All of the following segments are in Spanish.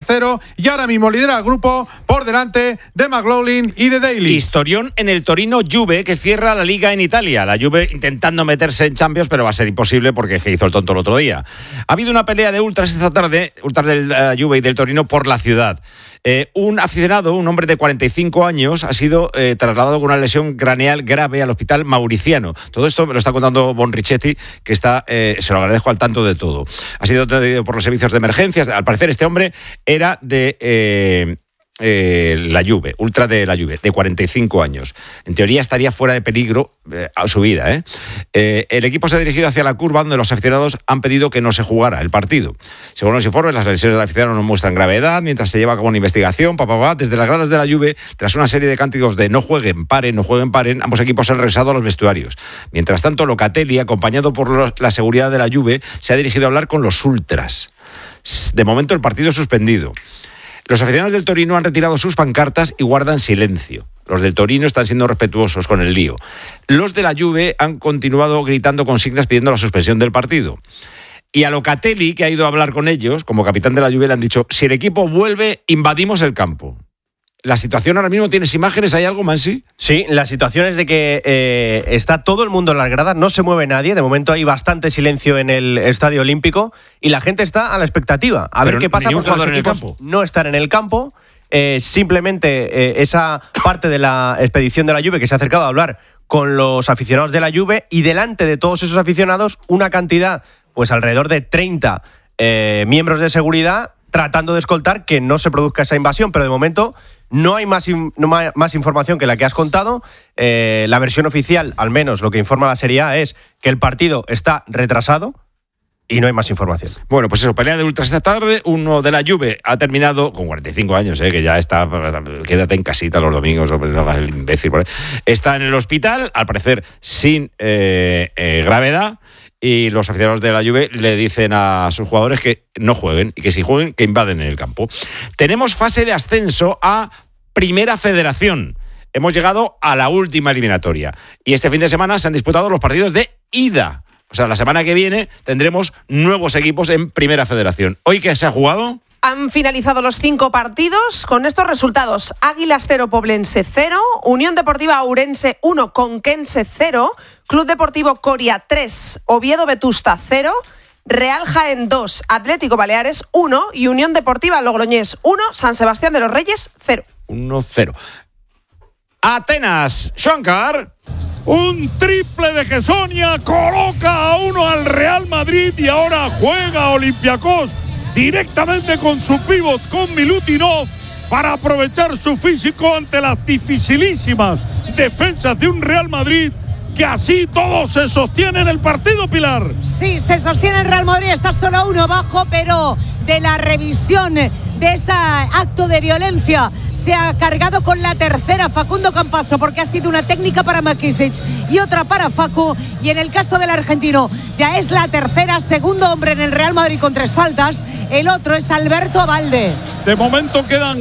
tercero y ahora mismo lidera el grupo por delante de McLaughlin y de Daly. Historión en el Torino Juve, que cierra la Liga en Italia. La Juve intentando meterse en Champions, pero va a ser imposible porque hizo el tonto el otro día. Ha habido una pelea de ultras esta tarde, ultras del Juve y del Torino por la ciudad. Un aficionado, un hombre de 45 años, ha sido trasladado con una lesión craneal grave al hospital Mauriciano. Todo esto me lo está contando Bon Richetti, que está, se lo agradezco, al tanto de todo. Ha sido atendido por los servicios de emergencias. Al parecer este hombre era de la Juve, ultra de la Juve, de 45 años. En teoría estaría fuera de peligro a su vida. El equipo se ha dirigido hacia la curva donde los aficionados han pedido que no se jugara el partido. Según los informes, las lesiones del aficionado no muestran gravedad, mientras se lleva a cabo una investigación. Desde las gradas de la Juve, tras una serie de cánticos de no jueguen, paren, ambos equipos han regresado a los vestuarios. Mientras tanto, Locatelli, acompañado por la seguridad de la Juve, se ha dirigido a hablar con los ultras. De momento el partido es suspendido. Los aficionados del Torino han retirado sus pancartas y guardan silencio. Los del Torino están siendo respetuosos con el lío. Los de la Juve han continuado gritando consignas pidiendo la suspensión del partido. Y a Locatelli, que ha ido a hablar con ellos, como capitán de la Juve, le han dicho: si el equipo vuelve, invadimos el campo. La situación ahora mismo, ¿tienes imágenes? ¿Hay algo, Mansi? Sí, la situación es de que está todo el mundo en las gradas, no se mueve nadie. De momento hay bastante silencio en el Estadio Olímpico y la gente está a la expectativa. A ver qué pasa, porque los equipos no están en el campo. Simplemente esa parte de la expedición de la Juve que se ha acercado a hablar con los aficionados de la Juve, y delante de todos esos aficionados una cantidad, pues alrededor de 30 miembros de seguridad, tratando de escoltar que no se produzca esa invasión. Pero de momento no hay más información que la que has contado. La versión oficial, al menos lo que informa la Serie A, es que el partido está retrasado y no hay más información. Bueno, pues eso, pelea de ultras esta tarde. Uno de la Juve ha terminado con 45 años, que ya está, quédate en casita los domingos, no hagas el imbécil. Está en el hospital, al parecer sin gravedad. Y los aficionados de la Juve le dicen a sus jugadores que no jueguen, y que si jueguen, que invaden en el campo. Tenemos fase de ascenso a Primera Federación. Hemos llegado a la última eliminatoria. Y este fin de semana se han disputado los partidos de ida. O sea, la semana que viene tendremos nuevos equipos en Primera Federación. ¿Hoy qué se ha jugado? Han finalizado los 5 partidos con estos resultados: Águilas 0, Poblense 0, Unión Deportiva Ourense 1, Conquense 0, Club Deportivo Coria 3, Oviedo Vetusta 0, Real Jaén 2, Atlético Baleares 1 y Unión Deportiva Logroñés 1, San Sebastián de los Reyes 0. 1-0. Atenas, Shankar. Un triple de Gessonia coloca a uno al Real Madrid y ahora juega Olympiacos directamente con su pívot, con Milutinov, para aprovechar su físico ante las dificilísimas defensas de un Real Madrid que así todo se sostiene en el partido, Pilar. Sí, se sostiene el Real Madrid, está solo uno abajo, pero de la revisión de ese acto de violencia se ha cargado con la tercera Facundo Campazzo, porque ha sido una técnica para Makisic y otra para Facu, y en el caso del argentino ya es la tercera, segundo hombre en el Real Madrid con 3 faltas, el otro es Alberto Abalde. De momento quedan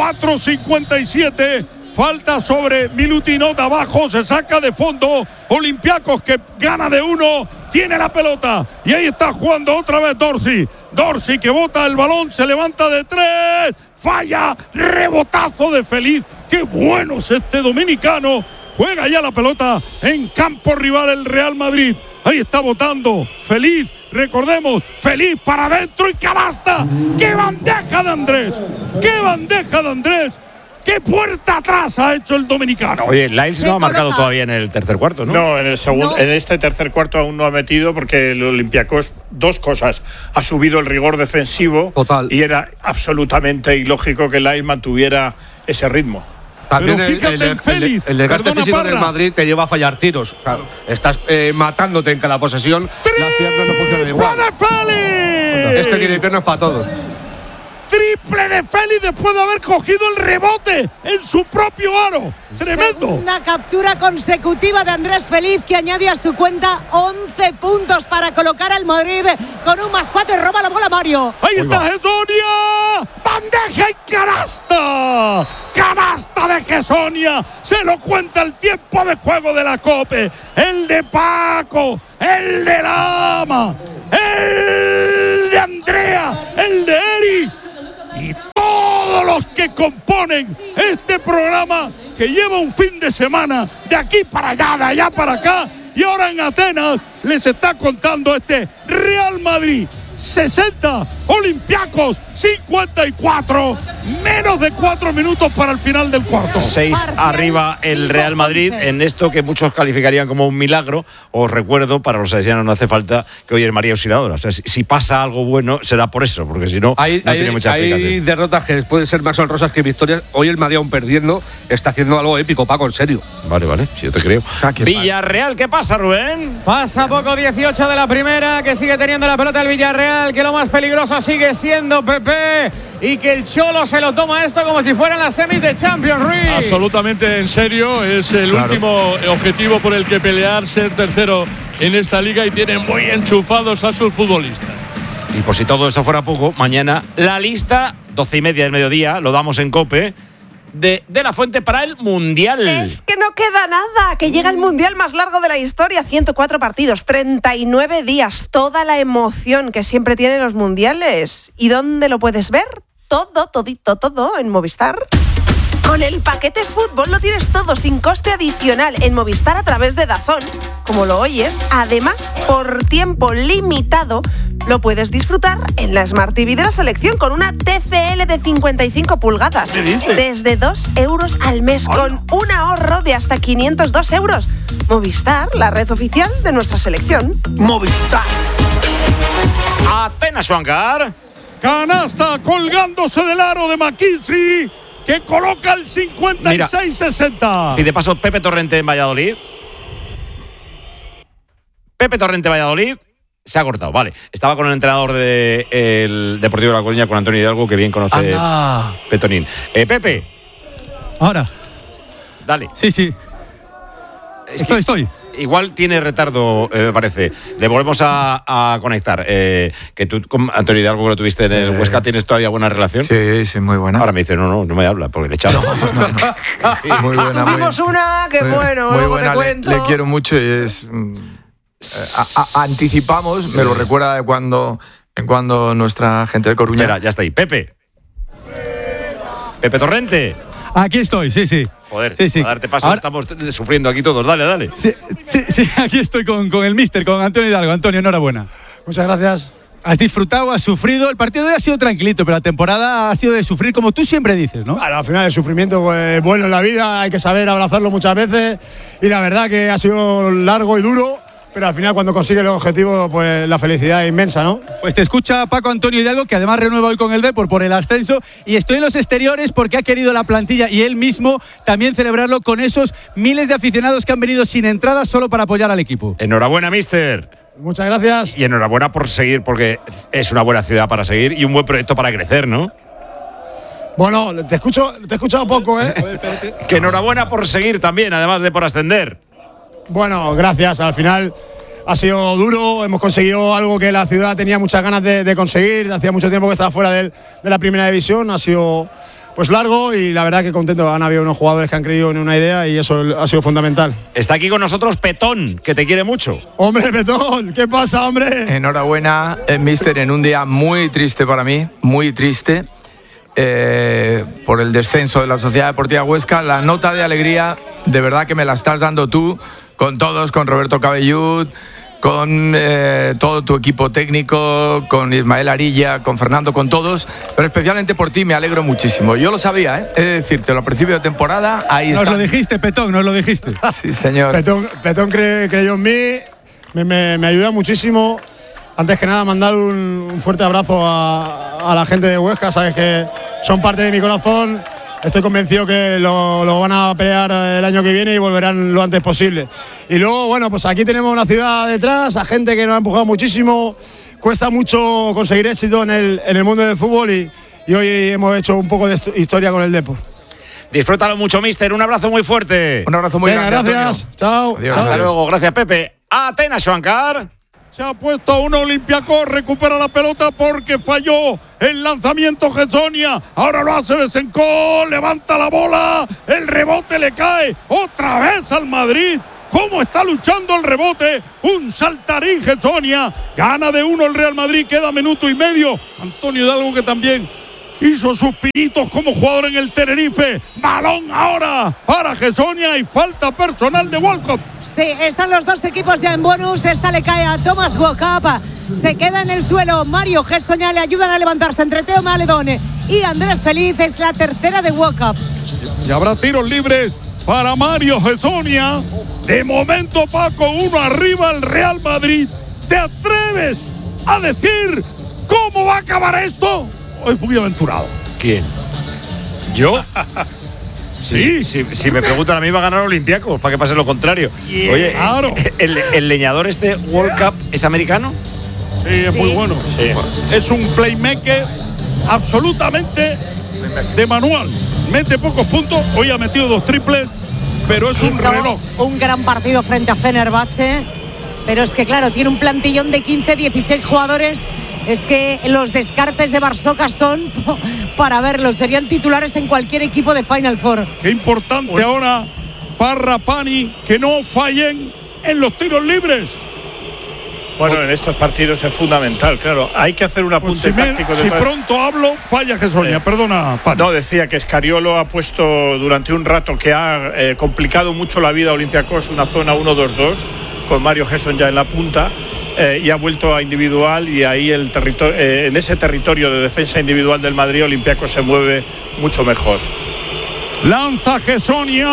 4:57. Falta sobre Milutinov, abajo, se saca de fondo Olympiacos, que gana de 1, tiene la pelota y ahí está jugando otra vez Dorsey que bota el balón, se levanta de 3, falla, rebotazo de Feliz. Qué bueno es este dominicano, juega ya la pelota en campo rival el Real Madrid. Ahí está botando Feliz, recordemos, Feliz para adentro y canasta. ¡Qué bandeja de Andrés! ¡Qué bandeja de Andrés! ¡Qué puerta atrás ha hecho el dominicano! Oye, Lyles no ha marcado todavía en el tercer cuarto, ¿no? No, en el segundo, no. En este tercer cuarto aún no ha metido, porque el Olympiacos, 2 cosas: ha subido el rigor defensivo. Total. Y era absolutamente ilógico que Lyles mantuviera ese ritmo. También el desgaste físico del Madrid te lleva a fallar tiros. Claro, estás matándote en cada posesión. Las piernas no funcionan igual. Este tiene piernas para todos. Triple de Félix después de haber cogido el rebote en su propio aro. Tremendo. Una captura consecutiva de Andrés Feliz, que añade a su cuenta 11 puntos para colocar al Madrid con un +4 y roba la bola Mario. Ahí está Gessonia. Bandeja y canasta. Canasta de Gessonia. Se lo cuenta el tiempo de juego de la Cope. El de Paco. El de Lama. El de Andrea. El de Eri. Y todos los que componen este programa que lleva un fin de semana de aquí para allá, de allá para acá, y ahora en Atenas les está contando este Real Madrid 60, Olympiacos 54, menos de 4 minutos para el final del cuarto. 6 arriba el Real Madrid en esto que muchos calificarían como un milagro. Os recuerdo, para los salesianos no hace falta que hoy es María Auxiliadora. O sea, si pasa algo bueno será por eso, porque si no, no tiene mucha explicación. Hay derrotas que pueden ser más honrosas que victorias. Hoy el Madrid, aún perdiendo, está haciendo algo épico, Paco, en serio. Vale, si yo te creo. Villarreal, ¿qué pasa, Rubén? Pasa poco, 18 de la primera, que sigue teniendo la pelota el Villarreal, que lo más peligroso sigue siendo Pepe, y que el Cholo se lo toma esto como si fueran las semis de Champions League. Absolutamente en serio, es el último objetivo por el que pelear, ser tercero en esta liga, y tienen muy enchufados a sus futbolistas. Y por si todo esto fuera poco, mañana la lista, 12:30 del mediodía, lo damos en COPE, de la Fuente para el Mundial. Es que no queda nada, que llega el Mundial más largo de la historia, 104 partidos, 39 días, toda la emoción que siempre tienen los mundiales. ¿Y dónde lo puedes ver? Todo en Movistar. Con el paquete fútbol lo tienes todo sin coste adicional en Movistar a través de DAZN, como lo oyes. Además, por tiempo limitado, lo puedes disfrutar en la Smart TV de la selección con una TCL de 55 pulgadas. ¿Qué dices? Desde 2 euros al mes, con un ahorro de hasta 502 euros. Movistar, la red oficial de nuestra selección. Movistar. Atenas, Juancar. Canasta colgándose del aro de McKinsey, que coloca el 56-60. Y de paso, Pepe Torrente en Valladolid. Se ha cortado, vale. Estaba con el entrenador del Deportivo de La Coruña, con Antonio Hidalgo, que bien conoce Petonín. Pepe. Ahora. Dale. Sí. Estoy. Igual tiene retardo, me parece. Le volvemos a conectar. Que tú con Antonio Hidalgo, que lo tuviste en el Huesca, ¿tienes todavía buena relación? Sí, muy buena. Ahora me dice, no me habla, porque le echaba. No. Muy buena. Tuvimos una que muy luego buena, te cuento. Le quiero mucho y es... anticipamos, me lo recuerda de cuando nuestra gente de Coruña... Mira, ya está ahí. Pepe Torrente. Aquí estoy, sí. Joder, sí. A darte paso, ahora estamos sufriendo aquí todos. Dale. Sí, aquí estoy con el míster, con Antonio Hidalgo. Antonio, enhorabuena. Muchas gracias. Has disfrutado, has sufrido. El partido de hoy ha sido tranquilito, pero la temporada ha sido de sufrir, como tú siempre dices, ¿no? Bueno, al final el sufrimiento pues, bueno en la vida, hay que saber abrazarlo muchas veces, y la verdad que ha sido largo y duro, pero al final cuando consigue el objetivo, pues la felicidad es inmensa, ¿no? Pues te escucha Paco Antonio Hidalgo, que además renueva hoy con el Depor por el ascenso, y estoy en los exteriores porque ha querido la plantilla y él mismo también celebrarlo con esos miles de aficionados que han venido sin entradas solo para apoyar al equipo. Enhorabuena, míster. Muchas gracias. Y enhorabuena por seguir, porque es una buena ciudad para seguir y un buen proyecto para crecer, ¿no? Bueno, te he escuchado poco, ¿eh? Que enhorabuena por seguir también, además de por ascender. Bueno, gracias. Al final ha sido duro, hemos conseguido algo que la ciudad tenía muchas ganas de conseguir. Hacía mucho tiempo que estaba fuera de la primera división, ha sido pues largo y la verdad que contento. Han habido unos jugadores que han creído en una idea y eso ha sido fundamental. Está aquí con nosotros Petón, que te quiere mucho. Hombre, Petón, ¿qué pasa, hombre? Enhorabuena, míster, en un día muy triste para mí, muy triste, por el descenso de la Sociedad Deportiva Huesca. La nota de alegría, de verdad que me la estás dando tú, con todos, con Roberto Cabellud, con todo tu equipo técnico, con Ismael Arilla, con Fernando, con todos, pero especialmente por ti me alegro muchísimo. Yo lo sabía, he de decírtelo, al principio de temporada, ahí está. Nos lo dijiste, Petón, nos lo dijiste. Sí, señor. Petón creyó en mí, me ayuda muchísimo. Antes que nada, mandar un fuerte abrazo a la gente de Huesca, sabes que son parte de mi corazón. Estoy convencido que lo van a pelear el año que viene y volverán lo antes posible. Y luego, bueno, pues aquí tenemos una ciudad detrás, a gente que nos ha empujado muchísimo. Cuesta mucho conseguir éxito en el mundo del fútbol y hoy hemos hecho un poco de historia con el Depor. Disfrútalo mucho, míster. Un abrazo muy fuerte. Un abrazo muy grande. Gracias. Antonio. Chao. Adiós. Hasta luego. Gracias, Pepe. Atenas, Juancar. Se ha puesto a un Olympiacos, recupera la pelota porque falló el lanzamiento Getsonia. Ahora lo hace Besenkol, levanta la bola, el rebote le cae otra vez al Madrid. ¿Cómo está luchando el rebote? Un saltarín Getsonia. Gana de 1 el Real Madrid, queda minuto y medio. Antonio Hidalgo, que también hizo sus pinitos como jugador en el Tenerife. Balón ahora para Gessonia y falta personal de World Cup. Sí, están los dos equipos ya en bonus. Esta le cae a Thomas Walkup. Se queda en el suelo Mario Gessonia, le ayudan a levantarse entre Teo Maledón y Andrés Feliz. Es la tercera de Walkup. Y habrá tiros libres para Mario Gessonia. De momento, Paco, 1 arriba el Real Madrid. ¿Te atreves a decir cómo va a acabar esto? Es muy aventurado. ¿Quién? ¿Yo? Sí, si me preguntan a mí va a ganar Olympiacos, para que pase lo contrario. Oye, claro. ¿el leñador World Cup es americano? Sí, es muy bueno. Sí. Es un playmaker absolutamente de manual. Mete pocos puntos, hoy ha metido 2 triples, pero es un reloj. Un gran partido frente a Fenerbahce, pero es que claro, tiene un plantillón de 15, 16 jugadores. Es que los descartes de Barsoca son para verlos, serían titulares en cualquier equipo de Final Four. Qué importante ahora, Parra, Pani, que no fallen en los tiros libres. Bueno, en estos partidos es fundamental, claro. Hay que hacer un apunte táctico. Si pronto hablo, falla Gessonia, perdona. Pani. No, decía que Scariolo ha puesto durante un rato que ha complicado mucho la vida a Olympiacos, una zona 1-2-2, con Mario Gesson ya en la punta. Y ha vuelto a individual, y ahí en ese territorio de defensa individual del Madrid, Olympiacos se mueve mucho mejor. Lanza Gessonia,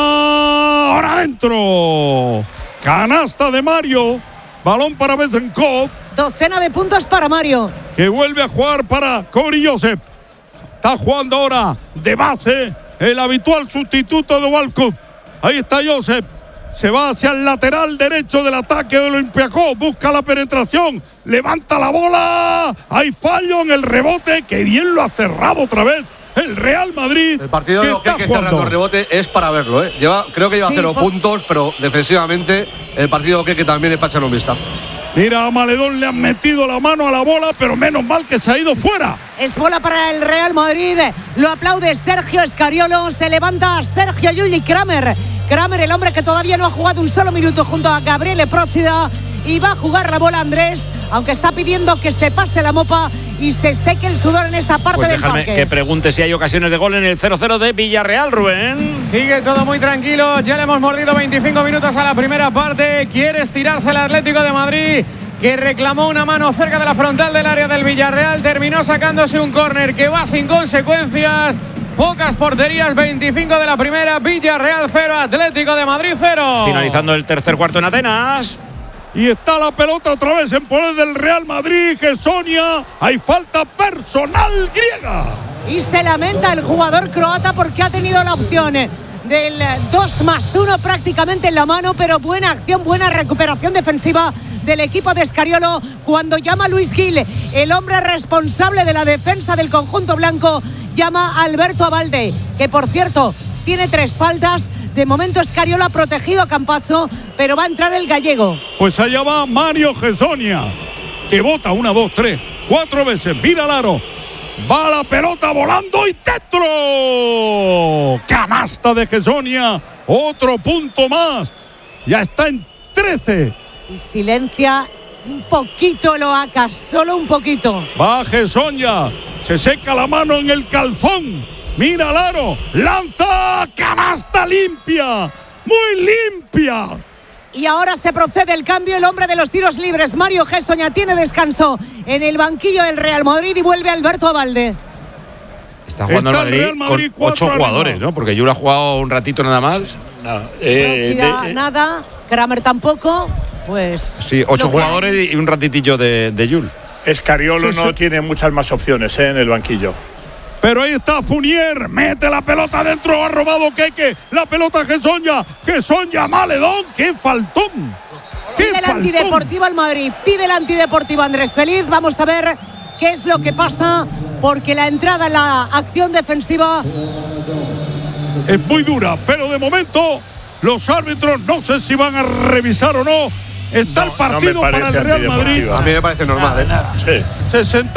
ahora adentro. Canasta de Mario, balón para Bezenkov. Docena de puntos para Mario, que vuelve a jugar para Corey Joseph. Está jugando ahora de base el habitual sustituto de Walkup. Ahí está Joseph. Se va hacia el lateral derecho del ataque de Olympiacos. Busca la penetración. Levanta la bola. Hay fallo en el rebote. Que bien lo ha cerrado otra vez el Real Madrid. El partido de los que cerrando el rebote es para verlo, ¿eh? Creo que lleva 0 puntos, pero defensivamente el partido de que también es para echarle un vistazo. Mira, a Maledón le han metido la mano a la bola, pero menos mal que se ha ido fuera. Es bola para el Real Madrid. Lo aplaude Sergio Scariolo. Se levanta Sergio Llull y Kramer. Kramer, el hombre que todavía no ha jugado un solo minuto, junto a Gabriele Procida. Y va a jugar la bola Andrés, aunque está pidiendo que se pase la mopa y se seque el sudor en esa parte del parque. Déjame que pregunte si hay ocasiones de gol en el 0-0 de Villarreal, Rubén. Sigue todo muy tranquilo, ya le hemos mordido 25 minutos a la primera parte. Quiere estirarse el Atlético de Madrid, que reclamó una mano cerca de la frontal del área del Villarreal. Terminó sacándose un córner que va sin consecuencias. Pocas porterías, 25 de la primera. Villarreal 0, Atlético de Madrid 0. Finalizando el tercer cuarto en Atenas. Y está la pelota otra vez en poder del Real Gessonia. Gessonia, hay falta personal griega. Y se lamenta el jugador croata porque ha tenido la opción del 2+1 prácticamente en la mano, pero buena acción, buena recuperación defensiva del equipo de Scariolo cuando llama a Luis Gil, el hombre responsable de la defensa del conjunto blanco, llama a Alberto Abalde, que por cierto tiene 3 faltas. De momento Scariolo ha protegido a Campazzo, pero va a entrar el gallego. Pues allá va Mario Gessonia, que bota 1, 2, 3, 4 veces, mira al aro. Va la pelota volando y dentro. Canasta de Gessonia, otro punto más. Ya está en 13. Y silencia un poquito Loaca, solo un poquito. Va Gessonia, se seca la mano en el calzón. Mira al aro, lanza, canasta limpia, muy limpia. Y ahora se procede el cambio, el hombre de los tiros libres, Mario Gessonia, tiene descanso en el banquillo del Real Madrid y vuelve Alberto Abalde. Está jugando el Madrid con 8 jugadores, ¿no? Porque Yul ha jugado un ratito nada más. No, nada, Kramer tampoco, pues... Sí, 8 jugadores y un ratitillo de Yul. Scariolo no tiene muchas más opciones en el banquillo. Pero ahí está Fournier, mete la pelota adentro, ha robado Keke, la pelota Gessonia, Maledón, qué faltón. Pide el antideportivo al Madrid, pide el antideportivo Andrés Feliz. Vamos a ver qué es lo que pasa, porque la entrada en la acción defensiva es muy dura, pero de momento los árbitros no sé si van a revisar o no. Está el partido para el Real Madrid. A mí me parece normal, ¿eh? Sí.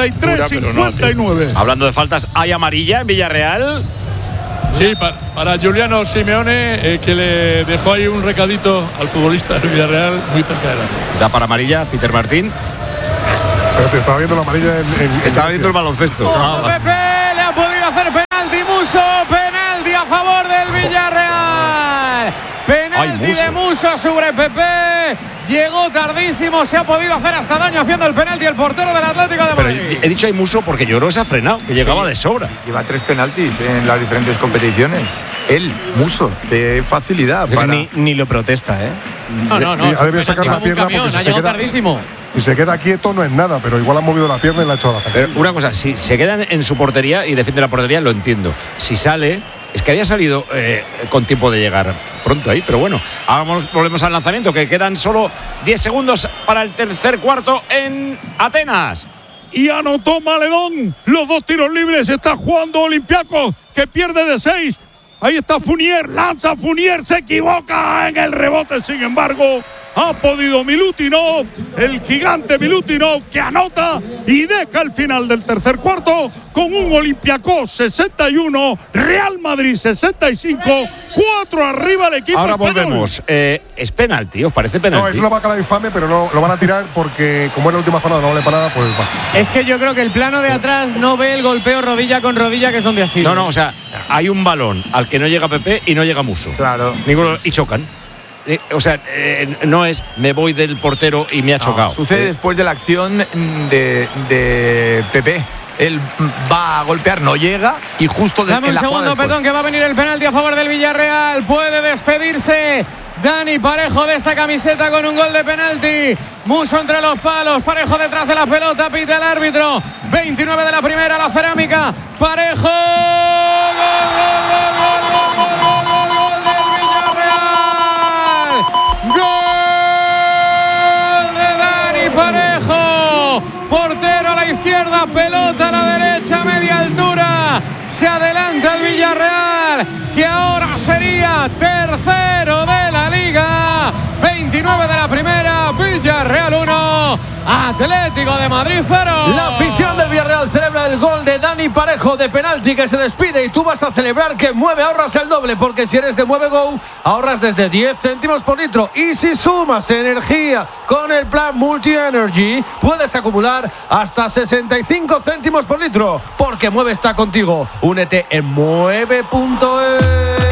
63-59. Hablando de faltas, ¿hay amarilla en Villarreal? Sí, para Giuliano Simeone, que le dejó ahí un recadito al futbolista del Villarreal muy cerca de la. ¿Da para amarilla, Peter Martín? Pero te estaba viendo la amarilla Estaba viendo el baloncesto. Pepe, le penalti de Musso sobre Pepe. Llegó tardísimo, se ha podido hacer hasta daño haciendo el penalti el portero del Atlético de Madrid. Pero he dicho ahí Musso porque yo creo que se ha frenado, que llegaba de sobra. Lleva 3 penaltis en las diferentes competiciones. Él, Musso, qué facilidad. Para... Ni lo protesta, ¿eh? No. Ha debido sacar la pierna camión, porque ha llegado tardísimo. Si se queda quieto no es nada, pero igual ha movido la pierna y la ha hecho la Pero una cosa, si se quedan en su portería y defiende la portería, lo entiendo. Si sale, es que había salido con tiempo de llegar pronto ahí, pero bueno, ahora volvemos al lanzamiento, que quedan solo 10 segundos para el tercer cuarto en Atenas. Y anotó Maledón los 2 tiros libres. Está jugando Olympiacos, que pierde de 6. Ahí está Fournier, lanza Fournier, se equivoca en el rebote, sin embargo ha podido Milutinov, el gigante Milutinov, que anota y deja el final del tercer cuarto con un Olympiacos 61, Real Madrid 65, 4 arriba el equipo Ahora español. volvemos. ¿Es penalti? ¿Os parece penalti? No, es una bacala infame, pero no lo van a tirar porque como es la última jornada no vale para nada, pues va. Es que yo creo que el plano de atrás no ve el golpeo rodilla con rodilla, que es donde ha sido. No, o sea, hay un balón al que no llega Pepe y no llega Musso. Claro. Ninguno, y chocan. O sea, no es me voy del portero y me ha chocado. Sucede después de la acción de Pepe. Él va a golpear, no llega y justo Dame un segundo, Petón, que va a venir el penalti a favor del Villarreal. Puede despedirse Dani Parejo de esta camiseta con un gol de penalti. Musso entre los palos, Parejo detrás de la pelota, pita el árbitro. 29 de la primera, la cerámica. Parejo. Gol de Dani Parejo. Portero a la izquierda, pelota a la derecha, media altura. Se adelanta el Villarreal, que ahora sería tercero de la Liga. 29 de la primera, Villarreal 1, Atlético de Madrid 0. La afición del Villarreal celebra el gol de Dani Parejo de penalti, que se despide, y tú vas a celebrar que Mueve ahorras el doble, porque si eres de Mueve Go ahorras desde 10 céntimos por litro, y si sumas energía con el plan Multi Energy puedes acumular hasta 65 céntimos por litro, porque Mueve está contigo. Únete en mueve.es.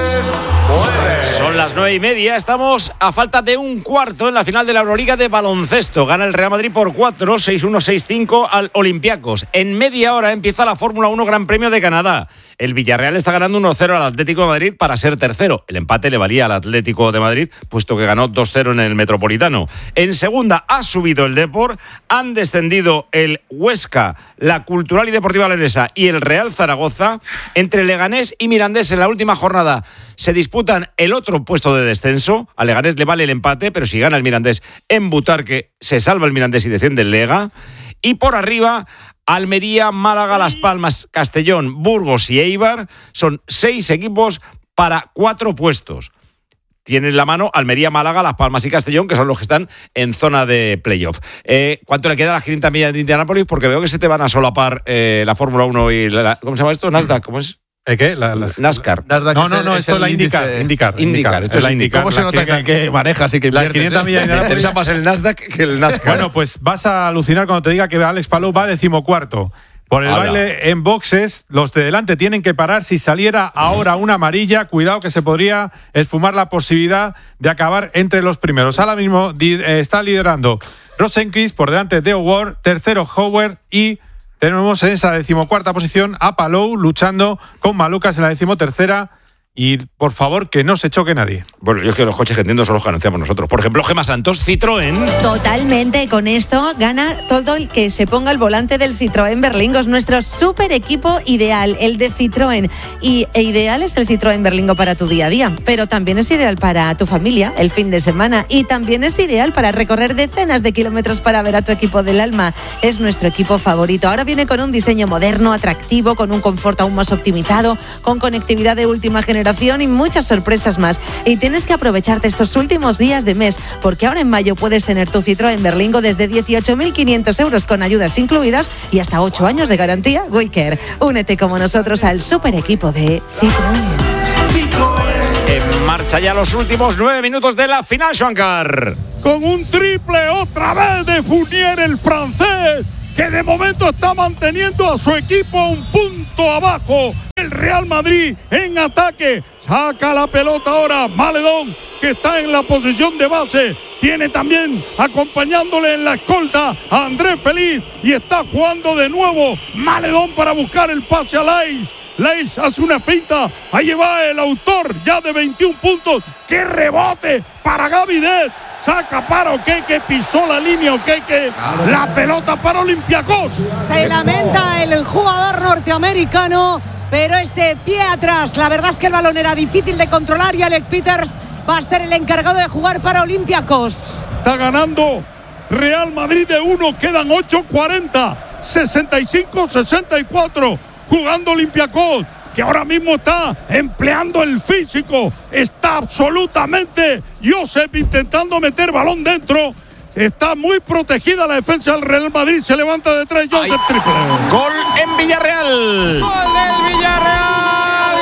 Son las 9:30, estamos a falta de un cuarto en la final de la Euroliga de baloncesto. Gana el Real Madrid por 4, 6-1, 6-5 al Olympiacos. En media hora empieza la Fórmula 1 Gran Premio de Canadá. El Villarreal está ganando 1-0 al Atlético de Madrid para ser tercero. El empate le valía al Atlético de Madrid, puesto que ganó 2-0 en el Metropolitano. En segunda ha subido el Depor, han descendido el Huesca, la Cultural y Deportiva Leonesa y el Real Zaragoza. Entre Leganés y Mirandés en la última jornada se disputan el otro puesto de descenso. A Leganés le vale el empate, pero si gana el Mirandés en Butarque se salva el Mirandés y desciende el Lega. Y por arriba, Almería, Málaga, Las Palmas, Castellón, Burgos y Eibar. Son 6 equipos para 4 puestos. Tienen la mano Almería, Málaga, Las Palmas y Castellón, que son los que están en zona de playoff. ¿Cuánto le queda a las 500 millas de Indianápolis? Porque veo que se te van a solapar la Fórmula 1 y ¿cómo se llama esto? Nasdaq, ¿cómo es? ¿Qué? NASCAR. No, esto es la IndyCar. Esto es la IndyCar. ¿Cómo se nota que manejas y que las 500 millas Me interesa más el Nasdaq que el NASCAR. Bueno, pues vas a alucinar cuando te diga que Alex Palou va 14º. Por el baile en boxes, los de delante tienen que parar. Si saliera ahora una amarilla, cuidado que se podría esfumar la posibilidad de acabar entre los primeros. Ahora mismo está liderando Rosenquist, por delante de O'Ward, tercero Howard, y tenemos en esa 14ª posición a Palou luchando con Malucas en la 13ª. Y por favor, que no se choque nadie. Bueno, yo es que los coches que entiendo son los que anunciamos nosotros. Por ejemplo, Gemma Santos, Citroën. Totalmente, con esto gana todo el que se ponga al volante del Citroën Berlingo. Es nuestro súper equipo ideal, el de Citroën. Ideal es el Citroën Berlingo para tu día a día, pero también es ideal para tu familia, el fin de semana, y también es ideal para recorrer decenas de kilómetros para ver a tu equipo del alma. Es nuestro equipo favorito. Ahora viene con un diseño moderno, atractivo, con un confort aún más optimizado, con conectividad de última generación y muchas sorpresas más. Y tienes que aprovecharte estos últimos días de mes, porque ahora en mayo puedes tener tu Citroën Berlingo desde 18.500 euros con ayudas incluidas y hasta 8 años de garantía Waycare. Únete como nosotros al super equipo de Citroën. En marcha ya los últimos 9 minutos de la final, Shankar. Con un triple otra vez de Fournier, el francés, que de momento está manteniendo a su equipo un punto abajo. El Real Madrid en ataque, saca la pelota ahora Maledón, que está en la posición de base. Tiene también acompañándole en la escolta a Andrés Feliz y está jugando de nuevo Maledón para buscar el pase a Lais. Lais hace una finta, ahí va el autor ya de 21 puntos. ¡Qué rebote para Gavidet! Saca para Oqueque, pisó la línea Oqueque, la pelota para Olympiacos. Se lamenta el jugador norteamericano, pero ese pie atrás, la verdad es que el balón era difícil de controlar y Alec Peters va a ser el encargado de jugar para Olympiacos. Está ganando Real Madrid de 1, quedan 8:40, 65-64, jugando Olympiacos, que ahora mismo está empleando el físico, está absolutamente Josep intentando meter balón dentro. Está muy protegida la defensa del Real Madrid, se levanta de 3, Josep, triple. Gol en Villarreal. Gol del Villarreal,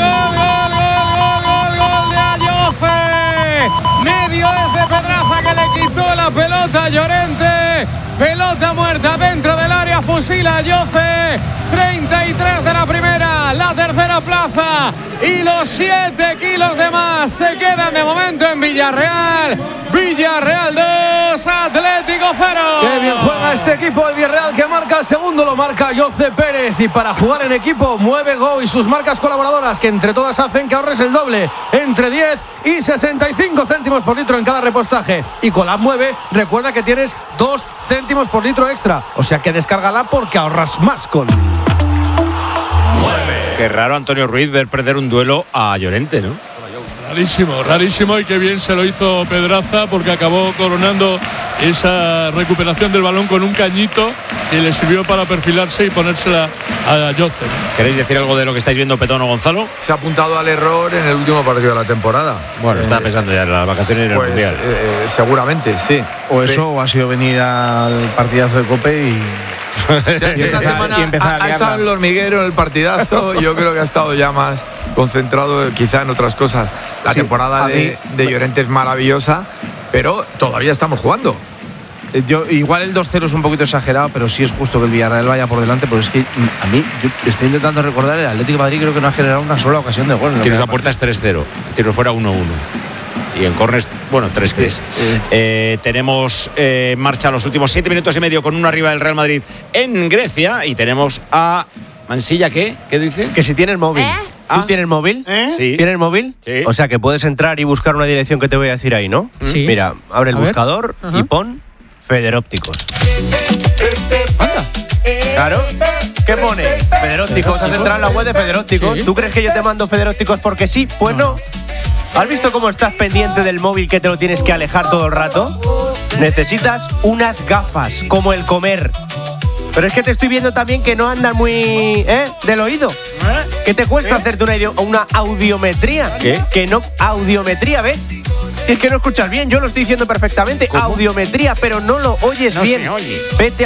gol de Ayoce. Medio es de Pedraza que le quitó la pelota a Llorente. Pelota muerta dentro del área, fusila Ayoce. 33 de la primera, la tercera plaza y los 7 kilos de más se quedan de momento en Villarreal. Villarreal 2, Atlético 0. Qué bien juega este equipo, el Villarreal, que marca el segundo, lo marca José Pérez. Y para jugar en equipo mueve Go y sus marcas colaboradoras, que entre todas hacen que ahorres el doble, entre 10 y 65 céntimos por litro en cada repostaje. Y con la app Mueve, recuerda que tienes 2 céntimos por litro extra. O sea que descárgala porque ahorras más con... Qué raro, Antonio Ruiz, ver perder un duelo a Llorente, ¿no? Rarísimo, y qué bien se lo hizo Pedraza, porque acabó coronando esa recuperación del balón con un cañito y le sirvió para perfilarse y ponérsela a Josep. ¿Queréis decir algo de lo que estáis viendo, Petón o Gonzalo? Se ha apuntado al error en el último partido de la temporada. Bueno, está pensando ya en las vacaciones y en el Mundial. Seguramente, sí. O eso, o ha sido venir al partidazo de COPE y... Esta semana ha estado en el hormiguero, en el partidazo. Yo creo que ha estado ya más concentrado quizá en otras cosas. La temporada de Llorente es maravillosa, pero todavía estamos jugando. Igual el 2-0 es un poquito exagerado, pero sí es justo que el Villarreal vaya por delante, porque es que a mí, yo estoy intentando recordar, el Atlético de Madrid creo que no ha generado una sola ocasión de gol. Tiro a puerta es 3-0, tiro fuera 1-1. Y en córners, bueno, 3-3. Tenemos en marcha los últimos 7 minutos y medio con uno arriba del Real Madrid en Grecia. Y tenemos a Mansilla, ¿qué? ¿Qué dice? Que si tienes móvil. ¿Tú tienes móvil? Sí. ¿Tienes móvil? Sí. O sea que puedes entrar y buscar una dirección que te voy a decir ahí, ¿no? Sí. Mira, abre el buscador y pon Federópticos. Anda. Claro. ¿Qué pone? Federópticos. Has entrado en la web de Federópticos. ¿Sí? ¿Tú crees que yo te mando Federópticos porque sí? Pues no. ¿Has visto cómo estás pendiente del móvil que te lo tienes que alejar todo el rato? Necesitas unas gafas, como el comer. Pero es que te estoy viendo también que no andan muy... del oído. ¿Qué te cuesta hacerte una audiometría? ¿Qué? Que no... Audiometría, ¿ves? Si es que no escuchas bien, yo lo estoy diciendo perfectamente. ¿Cómo? Audiometría, pero no lo oyes bien. Se oye. Vete